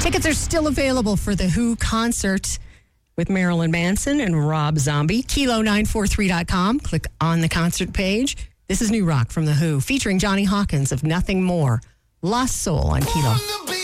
Tickets are still available for the Who concert with Marilyn Manson and Rob Zombie. Kilo943.com. Click on the concert page. This is new rock from the Who, featuring Johnny Hawkins of Nothing More. Lost Soul on Kilo.